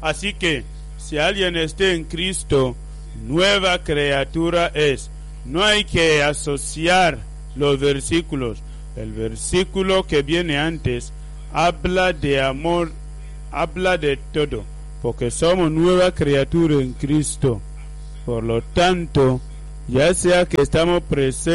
Así que, si alguien está en Cristo, nueva criatura es. No hay que asociar los versículos. El versículo que viene antes habla de amor, habla de todo, porque somos nueva criatura en Cristo. Por lo tanto, ya sea que estamos presentes